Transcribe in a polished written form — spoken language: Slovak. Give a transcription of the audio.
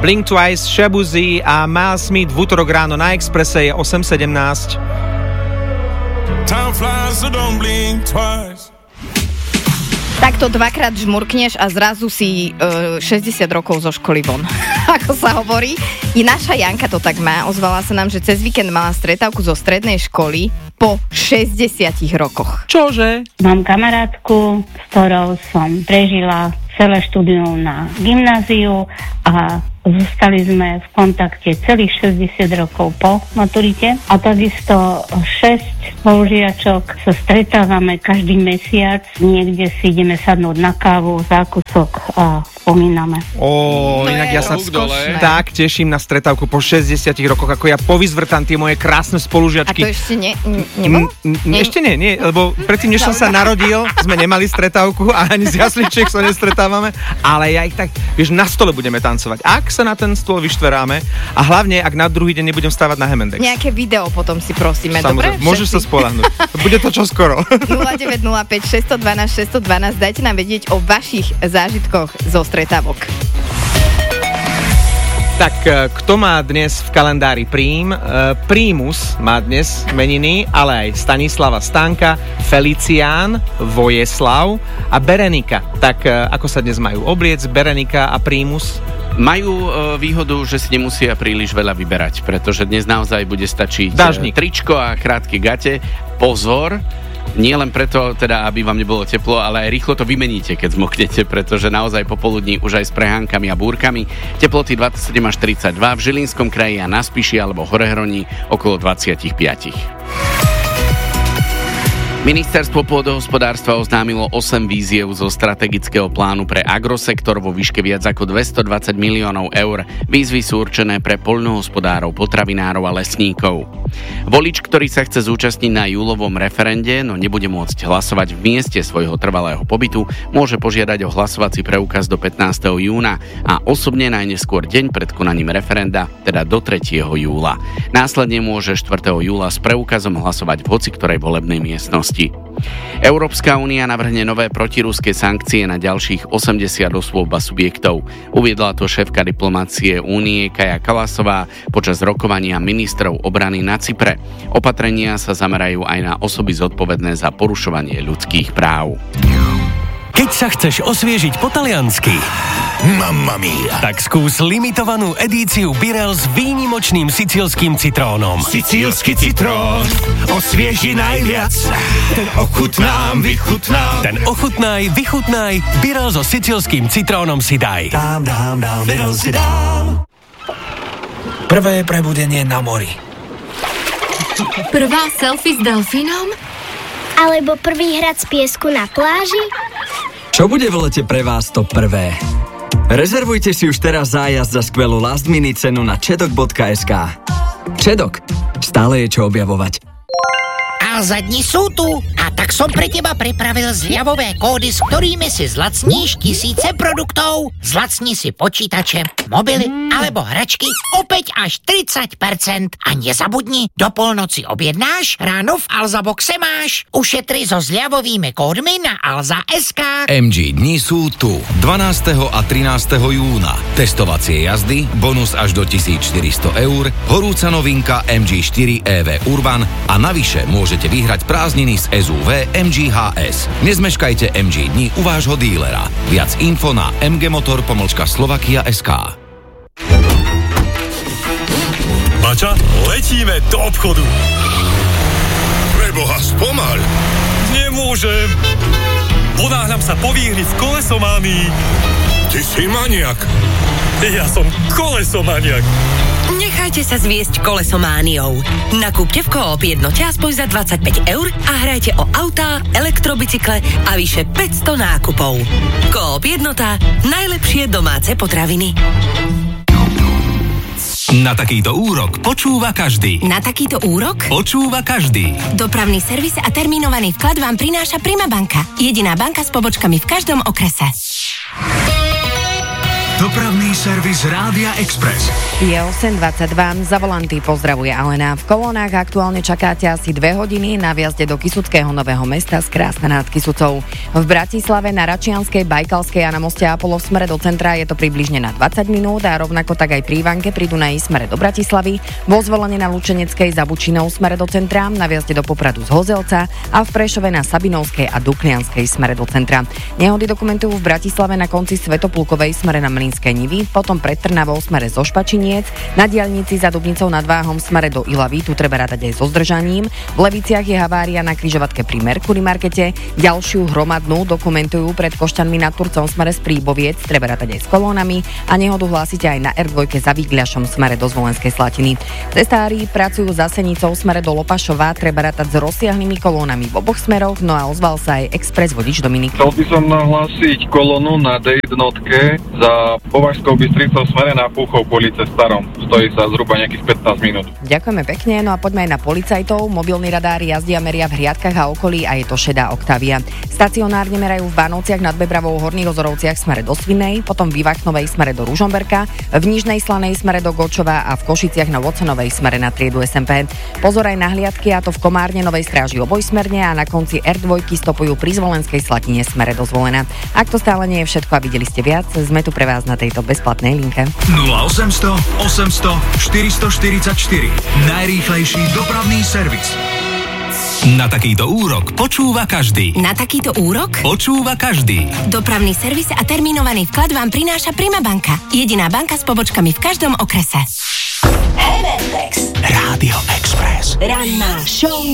Blink Twice, Shabuzi a Miles Smith v útorok ráno na Expresse je 8:17. Time flies, so don't blink twice. Takto dvakrát žmurkneš a zrazu si 60 rokov zo školy von. Ako sa hovorí. I naša Janka to tak má. Ozvala sa nám, že cez víkend mala stretávku zo strednej školy po 60 rokoch. Čože? Mám kamarátku, s ktorou som prežila celé štúdium na gymnáziu a zostali sme v kontakte celých 60 rokov po maturite a takisto 6 spolužiačok sa stretávame každý mesiac, niekde si ideme sadnúť na kávu, zákusok a spomíname. Inak ja sa tak teším na stretávku po 60 rokoch, ako ja povyzvrtám tie moje krásne spolužiačky. A to ešte nebol? Ešte nie, lebo predtým, než som sa narodil, sme nemali stretávku a ani z jasličiek sa nestretávame, ale ja ich tak, vieš, na stole budeme tancovať. Ak sa na ten stôl vyštveráme a hlavne, ak na druhý deň nebudem stávať na Hemendex. Nejaké video potom si prosíme, dobre? Môžeš sa spoľahnúť. Bude to čoskoro. 0905 612 612, dajte nám vedieť o vašich zážitkoch zo stretávok. Tak, kto má dnes v kalendári Prímus má dnes meniny, ale aj Stanislava Stanka, Felicián, Vojeslav a Berenika. Tak, ako sa dnes majú obliec Berenika a Prímus? Majú výhodu, že si nemusia príliš veľa vyberať, pretože dnes naozaj bude stačiť tričko a krátke gate. Pozor, nie len preto, teda, aby vám nebolo teplo, ale aj rýchlo to vymeníte, keď zmoknete, pretože naozaj popoludní už aj s prehánkami a búrkami. Teploty 27 až 32, v Žilinskom kraji a na Spiši alebo Horehroní okolo 25. Ministerstvo pôdohospodárstva oznámilo 8 výziev zo strategického plánu pre agrosektor vo výške viac ako 220 miliónov eur. Výzvy sú určené pre poľnohospodárov, potravinárov a lesníkov. Volič, ktorý sa chce zúčastniť na júlovom referende, no nebude môcť hlasovať v mieste svojho trvalého pobytu, môže požiadať o hlasovací preukaz do 15. júna a osobne najneskôr deň pred konaním referenda, teda do 3. júla. Následne môže 4. júla s preukazom hlasovať v hociktorej volebnej miestnosti. Európska únia navrhne nové protiruské sankcie na ďalších 80 osôb a subjektov. Uviedla to šéfka diplomácie únie Kaja Kallasová počas rokovania ministrov obrany na Cypre. Opatrenia sa zamerajú aj na osoby zodpovedné za porušovanie ľudských práv. Keď sa chceš osviežiť po taliansky, Mamma mia. tak skús limitovanú edíciu Birel s výnimočným sicílskym citrónom. Sicílsky citrón osvieži najviac. Ten ochutnám, vychutnaj, Birel so sicílskym citrónom si daj. Dám, Birel si dám. Prvé prebudenie na mori. Prvá selfie s delfínom? Alebo prvý hrad z piesku na pláži? Čo bude v lete pre vás to prvé? Rezervujte si už teraz zájazd za skvelú last minute cenu na čedok.sk. Čedok. Stále je čo objavovať. Alza dni sú tu a tak som pre teba pripravil zľavové kódy, s ktorými si zlacníš tisíce produktov. Zlacni si počítače, mobily alebo hračky o 5 až 30%. A nezabudni, do polnoci objednáš, ráno v Alza boxe máš. Ušetri so zľavovými kódmi na alza.sk. MG dni sú tu 12. a 13. júna. Testovacie jazdy, bonus až do 1400 eur, horúca novinka MG4 EV Urban a navyše môžete vyhrať prázdniny z SUV MG HS. Nezmeškajte MG dni u vášho dílera. Viac info na mgmotor.slovakia.sk. Bača, letíme do obchodu. Preboha, spomal. Nemôžem. Ponáhľam sa po výhry v Kolesománii. Ty si maniak. Ja som kolesomaniak. Nechajte sa zviesť kolesomániou. Nakúpte v Coop jednote aspoň za 25 eur a hrajte o autá, elektrobicykle a vyše 500 nákupov. Coop jednota. Najlepšie domáce potraviny. Na takýto úrok počúva každý. Na takýto úrok? Počúva každý. Dopravný servis a termínovaný vklad vám prináša Prima banka. Jediná banka s pobočkami v každom okrese. Dopravný servis Rádia Express. Je 8:22, za volanty pozdravuje Alena. V kolónach aktuálne čakáte asi 2 hodiny na vjazde do Kysuckého Nového Mesta z Krásna nad Kysucou. V Bratislave na Račianskej, Bajkalskej a na moste Apollo v smere do centra je to približne na 20 minút a rovnako tak aj pri Ivanke pri Dunaji smere do Bratislavy, vo Zvolene na Lučeneckej za Bučinou smere do centra, na vjazde do Popradu z Hozelca a v Prešove na Sabinovskej a Duklianskej smere do centra. Nehody dokumentujú v Bratislave na konci Svätoplukovej smere na Mlynské Nivy, potom pred Trnavou smere zo Špačiniec, na diaľnici za Dubnicou nad Váhom smere do Ilavy, tu treba rátať aj so zdržaním. V Leviciach je havária na križovatke pri Mercury Markete, ďalšiu hromadnú dokumentujú pred Košťanmi nad Turcom smere z Príboviec, treba rátať aj s kolónami a nehodu hlásite aj na R2 za Vigľašom smere do Zvolenskej Slatiny. Cestári pracujú za Senicou smere do Lopašova, treba rátať s rozsiahlými kolónami v oboch smeroch, no a ozval sa aj express vodič Dominik. Chcel by som nahlásiť kolónu na D1 za Považskou Bystricou smere na Púchov po ulice Starom. Stojí sa zhruba nejakých 15 minút. Ďakujeme pekne, no a poďme aj na policajtov. Mobilný radár jazdia meria v Hriadkach a okolí a je to šedá Octavia. Stacionárne merajú v Bánovciach nad Bebravou, Horných Ozorovciach smere do Svinej, potom v Ivachnovej smere do Ružomberka, v Nižnej Slanej smere do Gočova a v Košiciach na Watsonovej smere na triedu SMP. Pozor aj na hliadky, a to v Komárne, Novej Stráži obojsmerne a na konci R2 stopujú pri Zvolenskej Slatine smere do Zvolena. Ak to stále nie je všetko a videli ste viac, sme tu pre vás na tejto bezplatnej linke. 0800 800 444. Najrýchlejší dopravný servis. Na takýto úrok počúva každý. Na takýto úrok Počúva každý. dopravný servis a termínovaný vklad vám prináša Prima banka. Jediná banka s pobočkami v každom okrese. Rádio Express. Ranná show